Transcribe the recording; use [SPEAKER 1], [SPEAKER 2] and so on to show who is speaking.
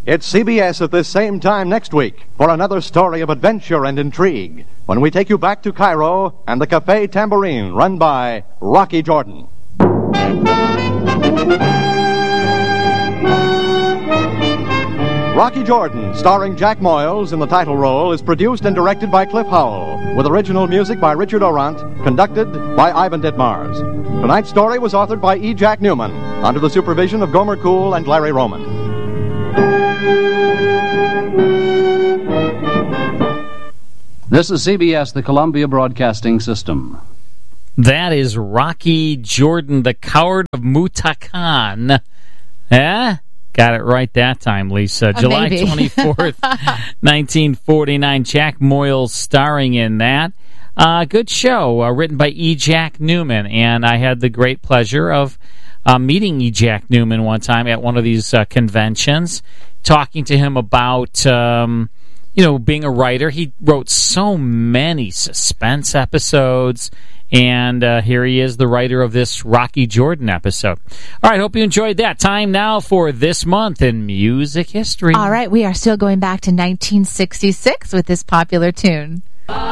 [SPEAKER 1] It's CBS at this same time next week for another story of adventure and intrigue when we take you back to Cairo and the Café Tambourine run by Rocky Jordan. Rocky Jordan, starring Jack Moyles in the title role, is produced and directed by Cliff Howell, with original music by Richard Orant, conducted by Ivan Ditmars. Tonight's story was authored by E. Jack Newman, under the supervision of Gomer Kuhl and Larry Roman.
[SPEAKER 2] This is CBS, the Columbia Broadcasting System.
[SPEAKER 3] That is Rocky Jordan, the Coward of Mutakan. Eh? Got it right that time, Lisa. July 24th, 1949. Jack Moyles starring in that. Good show, written by E. Jack Newman. And I had the great pleasure of meeting E. Jack Newman one time at one of these conventions, talking to him about being a writer. He wrote so many suspense episodes, and here he is, the writer of this Rocky Jordan episode. All right, hope you enjoyed that. Time now for This Month in Music History.
[SPEAKER 4] All right, we are still going back to 1966 with this popular tune.